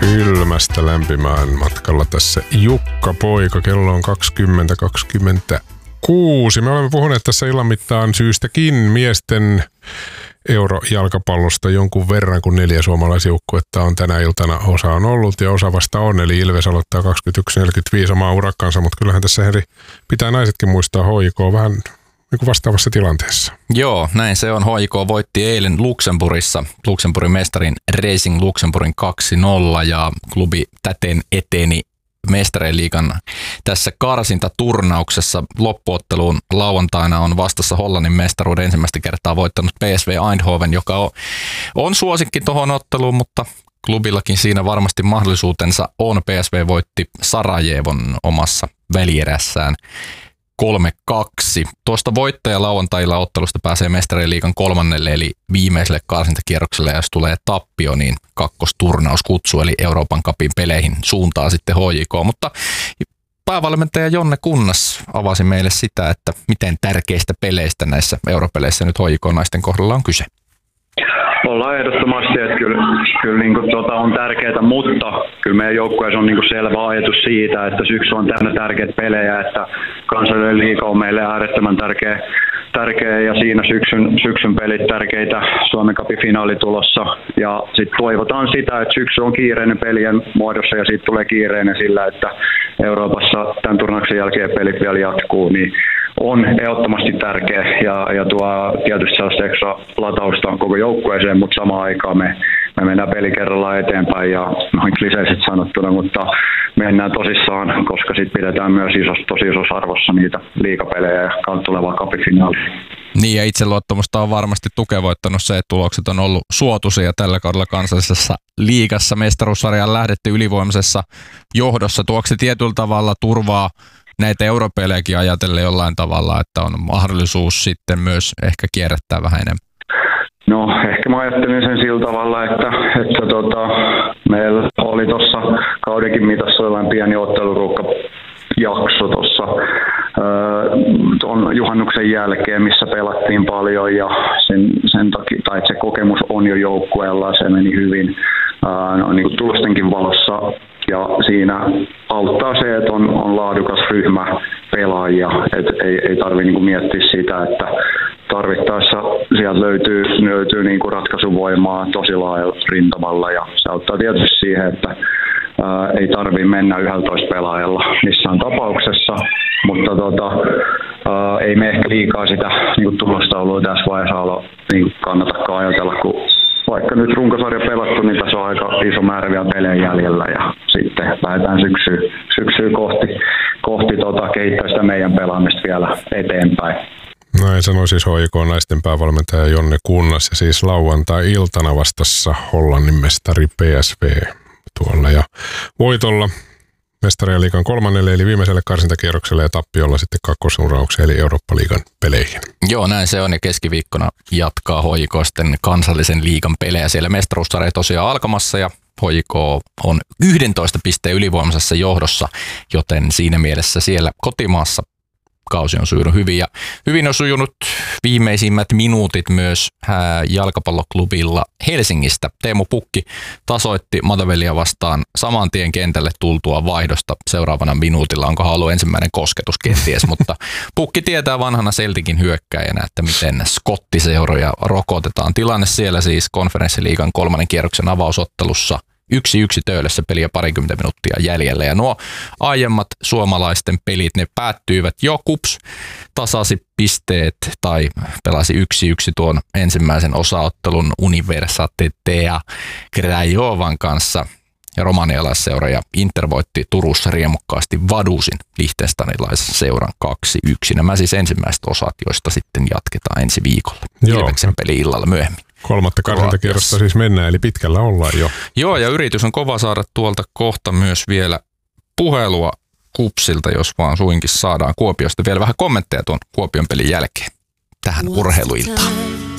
kylmästä lämpimään matkalla tässä Jukka Poika. Kello on 20:26. Me olemme puhuneet tässä illan mittaan syystäkin miesten eurojalkapallosta jonkun verran, kun 4 suomalaisjoukkuetta on tänä iltana. Osa on ollut ja osa vasta on, eli Ilves aloittaa 21:45 omaa urakkansa, mutta kyllähän tässä Henri pitää naisetkin muistaa HJK vähän niin kuin vastaavassa tilanteessa. Joo, näin se on. HJK voitti eilen Luxemburgissa Luxemburgin mestarin Racing Luxemburgin 2-0 ja klubi täten eteni Mestarien liigan tässä karsintaturnauksessa. Loppuotteluun lauantaina on vastassa Hollannin mestaruuden ensimmäistä kertaa voittanut PSV Eindhoven, joka on suosikki tuohon otteluun, mutta klubillakin siinä varmasti mahdollisuutensa on. PSV voitti Sarajevon omassa välierässään 3-2. Tuosta voittaja lauantailla ottelusta pääsee Mestarien liigan 3. eli viimeiselle karsintakierrokselle, ja jos tulee tappio, niin kakkosturnauskutsu eli Euroopan cupin peleihin suuntaa sitten HJK. Mutta päävalmentaja Jonne Kunnas avasi meille sitä, että miten tärkeistä peleistä näissä europeleissä nyt HJK-naisten kohdalla on kyse. Ollaan ehdottomasti, että kyllä niin kuin, on tärkeää, mutta kyllä meidän joukkueessa on niin kuin selvä ajatus siitä, että syksy on täynnä tärkeitä pelejä, että kansallinen liiga on meille äärettömän tärkeä ja siinä syksyn pelit tärkeitä, Suomen Cupin finaali tulossa, ja sitten toivotaan sitä, että syksy on kiireinen pelien muodossa ja siitä tulee kiireinen sillä, että Euroopassa tämän turnauksen jälkeen pelit vielä jatkuu, niin on ehdottomasti tärkeä ja tuo tietysti sellaista ekstra latausta on koko joukkueeseen, mutta samaan aikaan me mennään peli kerrallaan eteenpäin ja noin kliseisesti sanottuna, mutta mennään tosissaan, koska sitten pidetään myös tosi isossa arvossa niitä liigapelejä ja kautta tulevaa cup-finaalia. Niin, ja itseluottamusta on varmasti tukevoittanut se, että tulokset on ollut suotuisia tällä kaudella kansallisessa liigassa. Mestaruussarjaan lähdetty ylivoimaisessa johdossa. Tuoksi se tietyllä tavalla turvaa näitä europelejäkin ajatellen jollain tavalla, että on mahdollisuus sitten myös ehkä kierrättää vähän enemmän? No, ehkä mä ajattelin sen sillä tavalla, että meillä oli tuossa kaudenkin mitassa sellainen pieni otteluruuhkajakso tuossa tuon juhannuksen jälkeen, missä pelattiin paljon ja sen takia, tai se kokemus on jo joukkueella, se meni hyvin niin kuin tulostenkin valossa. Ja siinä auttaa se, että on laadukas ryhmä pelaajia, että ei tarvitse niinku miettiä sitä, että tarvittaessa sieltä löytyy niinku ratkaisuvoimaa tosi laajalla rintamalla ja se auttaa tietysti siihen, että ei tarvitse mennä 11 pelaajalla missään tapauksessa, mutta ei me ehkä liikaa sitä niinku tulostaulua tässä vaiheessa niinku kannatakaan ajatella, kun vaikka nyt runkosarja pelattu, niin tässä on aika iso määrä vielä pelejä jäljellä ja sitten lähdetään syksyä kohti kehittää sitä meidän pelaamista vielä eteenpäin. Näin sanoi siis HJK-naisten päävalmentaja Jonne Kunnas ja siis lauantai-iltana vastassa Hollannin mestari PSV tuolla ja voitolla Mestarien liigan 3. eli viimeiselle karsintakierrokselle ja tappiolla sitten kakkosuraukseen eli Eurooppa-liigan peleihin. Joo, näin se on ja keskiviikkona jatkaa HJK sitten kansallisen liigan pelejä. Siellä mestaruussarja tosiaan alkamassa ja HJK on 11 pisteen ylivoimaisessa johdossa, joten siinä mielessä siellä kotimaassa kausi on sujunut hyvin ja hyvin on sujunut viimeisimmät minuutit myös jalkapalloklubilla Helsingistä. Teemu Pukki tasoitti Matavellia vastaan saman tien kentälle tultua vaihdosta seuraavana minuutilla. Onkohan ollut ensimmäinen kosketus kenties, mutta Pukki tietää vanhana Celticin hyökkäjänä, että miten skottiseuroja rokotetaan. Tilanne siellä siis konferenssiliigan 3. kierroksen avausottelussa 1-1 Töölössä peliä parikymmentä minuuttia jäljellä. Ja nuo aiemmat suomalaisten pelit, ne päättyivät jo. KuPS tasasi pisteet tai pelasi 1-1 tuon ensimmäisen osaottelun Universitatea Krajovan kanssa. Ja romanialaisseura ja Inter voitti Turussa riemukkaasti Vadusin liechtensteinilaisen seuran 2-1. Nämä siis ensimmäiset osat, joista sitten jatketaan ensi viikolla. Ilveksen peli illalla myöhemmin. 3. karsintakierrosta siis mennään, eli pitkällä ollaan jo. Joo, ja yritys on kova saada tuolta kohta myös vielä puhelua KuPSilta, jos vaan suinkin saadaan Kuopiosta vielä vähän kommentteja tuon Kuopion pelin jälkeen tähän urheiluiltaan.